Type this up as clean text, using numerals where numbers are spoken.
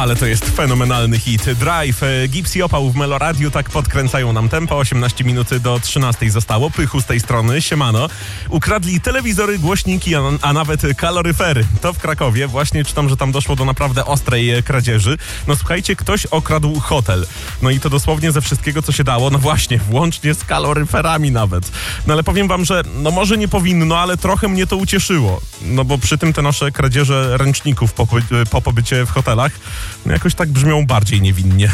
Ale to jest fenomenalny hit. Drive, Gips i Opał w Meloradiu tak podkręcają nam tempo. 18 minut do 13 zostało. Pychu z tej strony, siemano. Ukradli telewizory, głośniki, a nawet kaloryfery. To w Krakowie. Właśnie czytam, że tam doszło do naprawdę ostrej kradzieży. No słuchajcie, ktoś okradł hotel. No i to dosłownie ze wszystkiego, co się dało. No właśnie, włącznie z kaloryferami nawet. No ale powiem wam, że no może nie powinno, ale trochę mnie to ucieszyło. No bo przy tym te nasze kradzieże ręczników po pobycie w hotelach jakoś tak brzmią bardziej niewinnie.